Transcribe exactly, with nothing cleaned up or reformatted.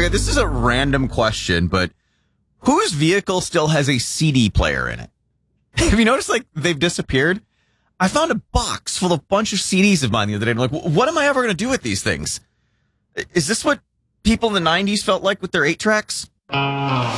Okay, this is a random question, but whose vehicle still has a C D player in it? Have you noticed, like, they've disappeared? I found a box full of a bunch of C Ds of mine the other day. I'm like, what am I ever going to do with these things? Is this what people in the nineties felt like with their eight tracks?